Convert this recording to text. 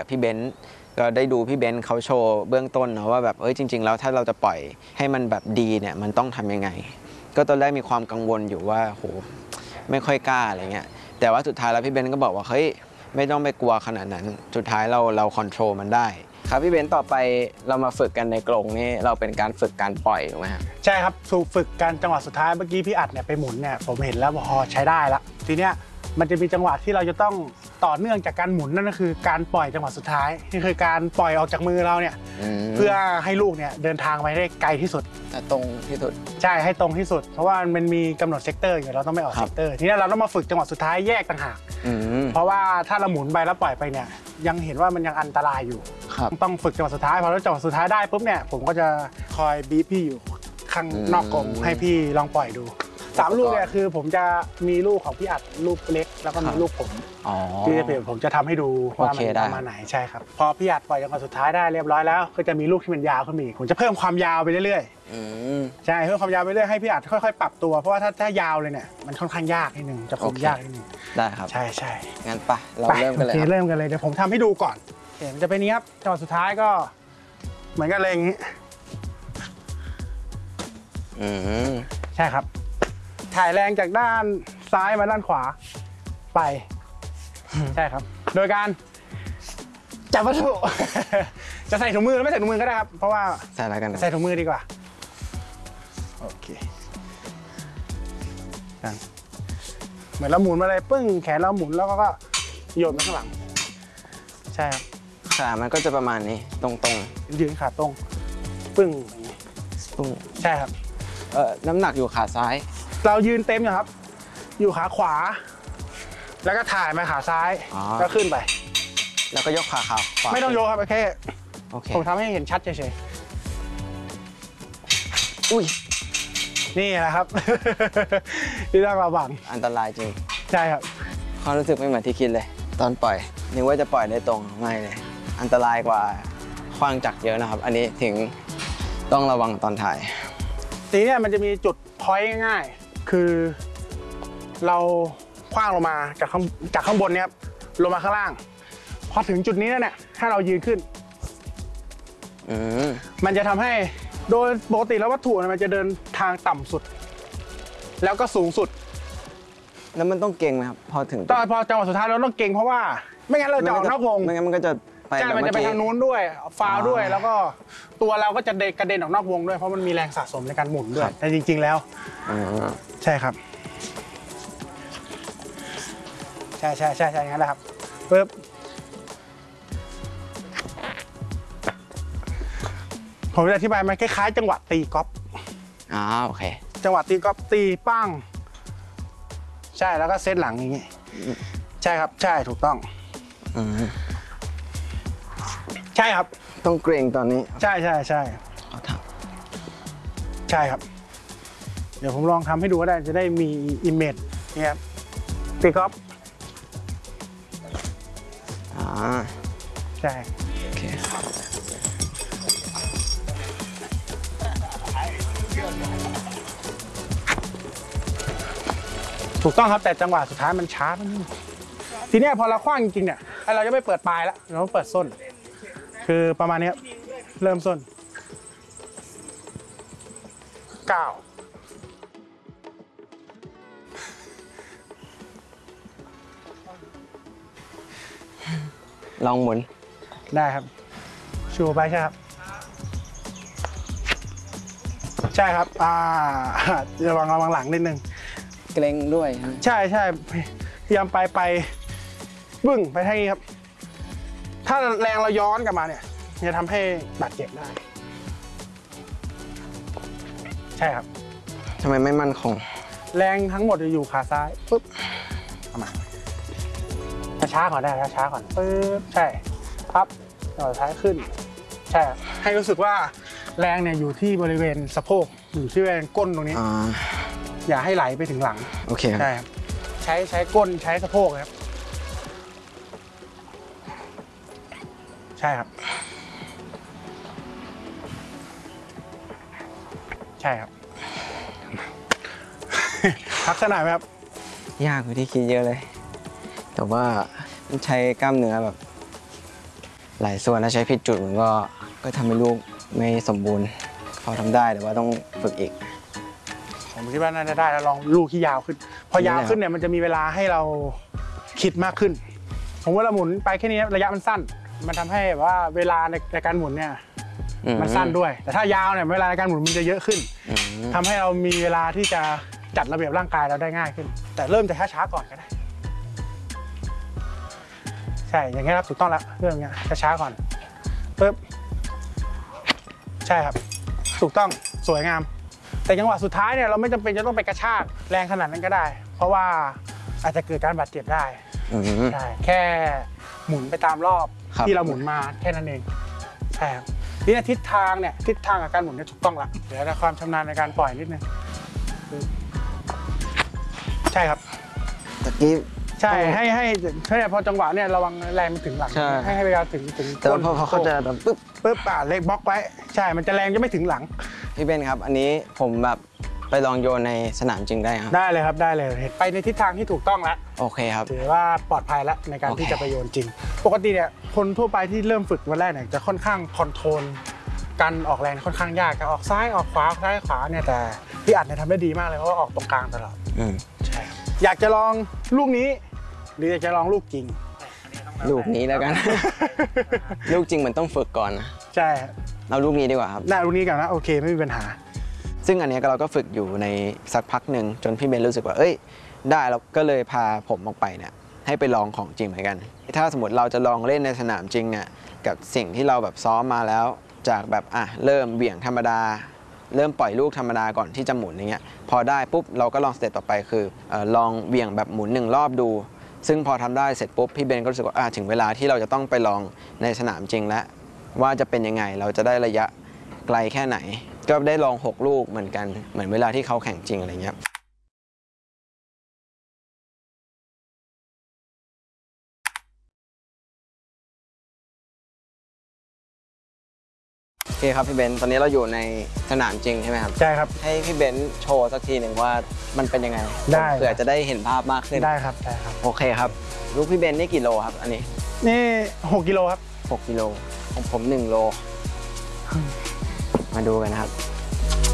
กับพี่เบนซ์ก็ได้ดูพี่เบนซ์เขาโชว์เบื้องต้นนะว่าแบบจริงๆแล้วถ้าเราจะปล่อยให้มันแบบดีเนี่ยมันต้องทำยังไงก็ตอนแรกมีความกังวลอยู่ว่าโหไม่ค่อยกล้าอะไรเงี้ยแต่ว่าสุดท้ายแล้วพี่เบนซ์ก็บอกว่าเฮ้ยไม่ต้องไปกลัวขนาดนั้นสุดท้ายเราคอนโทรลมันได้ครับพี่เบนซ์ต่อไปเรามาฝึกกันในกรงนี่เราเป็นการฝึกการปล่อยถูกไหมครับใช่ครับฝึกการจังหวะสุดท้ายเมื่อกี้พี่อัดเนี่ยไปหมุนเนี่ยผมเห็นแล้วพอใช้ได้ละทีเนี้ยมันจะมีจังหวะที่เราจะต้องต่อเนื่องจากการหมุนนั่นก็คือการปล่อยจังหวะสุดท้ายนี่คือการปล่อยออกจากมือเราเนี่ยเพื่อให้ลูกเนี่ยเดินทางไปได้ไกลที่สุดตรงที่สุดใช่ให้ตรงที่สุดเพราะว่ามันมีกำหนดเซกเตอร์อยู่เราต้องไม่ออกเซกเตอร์ทีนี้เราต้องมาฝึกจังหวะสุดท้ายแยกต่างหากเพราะว่าถ้าเราหมุนไปแล้วปล่อยไปเนี่ยยังเห็นว่ามันยังอันตรายอยู่ต้องฝึกจังหวะสุดท้ายพอเราจังหวะสุดท้ายได้ปุ๊บเนี่ยผมก็จะคอยบีบพี่อยู่ข้างนอกกรงให้พี่ลองปล่อยดู3 ลูกเนี่ยคือผมจะมีลูกของพี่อัดลูกเล็กแล้วก็มีลูกผมที่ผมจะทำให้ดูว่ามันประมาณไหนใช่ครับพอพี่อัดปล่อยจังหวะสุดท้ายได้เรียบร้อยแล้วก็จะมีลูกที่มันยาวขึ้นอีกผมจะเพิ่มความยาวไปเรื่อยๆใช่เพิ่มความยาวไปเรื่อยให้พี่อัดค่อยๆปรับตัวเพราะว่าถ้ายาวเลยเนี่ยมันค่อนข้างยากนิดนึงจะคุมยากนิดนึงได้ครับใช่งั้นปะเราเริ่มกันเลยเริ่มกันเลยเดี๋ยวผมทำให้ดูก่อนมันจะเป็นนี้ครับจังหวะสุดท้ายก็เหมือนกันเลยอย่างนี้ใช่ครับถ่ายแรงจากด้านซ้ายมาด้านขวาไปใช่ครับโดยการจับวัตถุจะใส่ถุงมือหรือไม่ใส่ถุงมือก็ได้ครับเพราะว่าใส่อะไรกันใส่ถุงมือดีกว่าโอเคเหมือนเราหมุนมาเลยปึ้งแขนเราหมุนแล้วก็โยนไปข้างหลังใช่ครับขามันก็จะประมาณนี้ตรงๆยืนขาตรงปึ้งอย่างนี้ปึ้งใช่ครับน้ำหนักอยู่ขาซ้ายเรายืนเต็มอยู่ครับอยู่ขาขวาแล้วก็ถ่ายมาขาซ้ายแล้วขึ้นไปแล้วก็ยกขาขวาไม่ต้องยกครับแค่ผมทำให้เห็นชัดเฉยๆอุ้ยนี่แหละครับที่ต้องระวังอันตรายจริงใช่ครับความรู้สึกไม่เหมือนที่คิดเลยตอนปล่อยนึกว่าจะปล่อยได้ตรงไม่เลยอันตรายกว่าขว้างจักรเยอะนะครับอันนี้ถึงต้องระวังตอนถ่ายทีนี้มันจะมีจุดพอยต์ง่ายๆคือเราคว้างลงมาจากข้างบนเนี่ยลงมาข้างล่างพอถึงจุดนี้แล้วเนี่ยถ้าเรายืนขึ้นมันจะทำให้โดยปกติแล้ววัตถุมันจะเดินทางต่ำสุดแล้วก็สูงสุดแล้วมันต้องเก่งไหมครับพอถึงพอจังหวะสุดท้ายเราต้องเก่งเพราะว่าไม่งั้นเราจะออกนอกวงไม่งั้นมันก็จะใช่มันจะไปทางนู้นด้วยฟาวด้วยแล้วก็ตัวเราก็จะกระเด็นออกนอกวงด้วยเพราะมันมีแรงสะสมในการหมุนด้วยแต่จริงๆแล้วใช่ครับใช่อย่างนั้นแหละครับปึ๊บผมจะอธิบายมันคล้ายๆจังหวะตีกอล์ฟโอเคจังหวะตีกอล์ฟตีปั้งใช่แล้วก็เซตหลังอย่างนี้ใช่ครับใช่ถูกต้องใช่ครับต้องเกรงตอนนี้ใช่ใช่ครับเดี๋ยวผมลองทำให้ดูก็ได้จะได้มีอิมเมจนี่ครับตีกอล์ฟใช่โอเคถูกต้องครับแต่จังหวะสุดท้ายมันช้าทีนี้พอเราคว้างจริงๆเนี่ยเราจะไม่เปิดปลายแล้วเราต้องเปิดส้นคือประมาณนี้เริ่มส้น9 ลองหมุนได้ครับชูไปใช่ครับใช่ครับระวังหลังนิดนึงเกรงด้วยใช่พยายามไปบึ้งไปทางนี้ครับถ้าแรงเราย้อนกลับมาเนี่ยจะทำให้บาดเจ็บได้ใช่ครับทำไมไม่มั่นคงแรงทั้งหมดจะอยู่ขาซ้ายปุ๊บเอามาช้าก่อนได้ช้าก่อนปึ๊บใช่พับต่อท้ายขึ้นใช่ให้รู้สึกว่าแรงเนี่ยอยู่ที่บริเวณสะโพกอยู่ที่บริเวณก้นตรงนี้อย่าให้ไหลไปถึงหลังโอเคใช่ครับใช้ก้นใช้สะโพกครับใช่ครับใช่ครับลักษณะไหมครับยากกว่าที่คิดเยอะเลยแต่ว่าใช้กล้ามเนื้อแบบหลายส่วนถ้าใช้ผิดจุดมันก็ทำให้ลูกไม่สมบูรณ์พอทำได้แต่ว่าต้องฝึกอีกผมคิดว่าน่าจะได้แล้วลองลูกที่ยาวขึ้น พอยาวขึ้นเนี่ยมันจะมีเวลาให้เราคิดมากขึ้นผมว่าเราหมุนไปแค่นี้ระยะมันสั้นมันทำให้ว่าเวลาในการหมุนเนี่ยมันสั้นด้วยแต่ถ้ายาวเนี่ยเวลาในการหมุนมันจะเยอะขึ้นทำให้เรามีเวลาที่จะจัดระเบียบร่างกายเราได้ง่ายขึ้นแต่เริ่มจะช้าๆก่อนก็ได้ใช่อย่างเงี้ยครับถูกต้องแล้วเรื่องเงี้ยช้าๆก่อนปึ๊บใช่ครับถูกต้องสวยงามแต่จังหวะสุดท้ายเนี่ยเราไม่จำเป็นจะต้องไปกระชากแรงขนาดนั้นก็ได้เพราะว่าอาจจะเกิดการบาดเจ็บได้ใช่แค่หมุนไปตามรอบที่เราหมุนมาแค่นั้นเองใช่ครับนี่ทิศทางเนี่ยทิศทางกับการหมุนเนี่ยถูกต้องละเดี๋ยวแต่ความชำนาญในการปล่อยนิดนึงใช่ครับตะกี้ใช่ให้พอจังหวะเนี่ยระวังแรงมันถึงหลังให้เวลาถึงแต่พอเขาจะแบบปึ๊บเล็กบล็อกไว้ใช่มันจะแรงจะไม่ถึงหลังพี่เบนครับอันนี้ผมแบบไปลองโยนในสนามจริงได้ครับได้เลยครับได้เลยเห็นไปในทิศทางที่ถูกต้องแล้วโอเคครับถือว่าปลอดภัยแล้วในการที่จะไปโยนจริงปกติเนี่ยคนทั่วไปที่เริ่มฝึกวันแรกเนี่ยจะค่อนข้างคอนโทรลการออกแรงค่อนข้างยากการออกซ้ายออกขวาซ้ายขวาเนี่ยแต่พี่อัดเนี่ยทำได้ดีมากเลยเพราะว่าออกตรงกลางตลอดใช่อยากจะลองลูกนี้หรืออยากจะลองลูกจริงลูกนี้แล้วกันลูกจริงมันต้องฝึกก่อนนะใช่เอาลูกนี้ดีกว่าครับได้ลูกนี้ก่อนนะโอเคไม่มีปัญหาซึ่งอันนี้เราก็ฝึกอยู่ในสักพักหนึ่งจนพี่เบนรู้สึกว่าเอ้ยได้เราก็เลยพาผมออกไปเนี่ยให้ไปลองของจริงเหมือนกันถ้าสมมติเราจะลองเล่นในสนามจริงเนี่ยกับสิ่งที่เราแบบซ้อมมาแล้วจากแบบเริ่มเบี่ยงธรรมดาเริ่มปล่อยลูกธรรมดาก่อนที่จะหมุนอย่างเงี้ยพอได้ปุ๊บเราก็ลองสเต็ปต่อไปคือลองเบี่ยงแบบหมุน1 รอบดูซึ่งพอทำได้เสร็จปุ๊บพี่เบนก็รู้สึกว่าถึงเวลาที่เราจะต้องไปลองในสนามจริงแล้วว่าจะเป็นยังไงเราจะได้ระยะไกลแค่ไหนก็ได้ลอง6 ลูกเหมือนกันเหมือนเวลาที่เขาแข่งจริงอะไรเงี้ยโอเคครับพี่เบนตอนนี้เราอยู่ในสนามจริงใช่ไหมครับใช่ครับให้พี่เบนโชว์สักทีหนึ่งว่ามันเป็นยังไงได้เผื่อจะได้เห็นภาพมากขึ้นได้ครับได้ครับโอเคครับลูกพี่เบนนี่กี่โลครับอันนี้นี่6 กิโลครับ 6 กิโลของผม1 โลมาดูกันนะครับ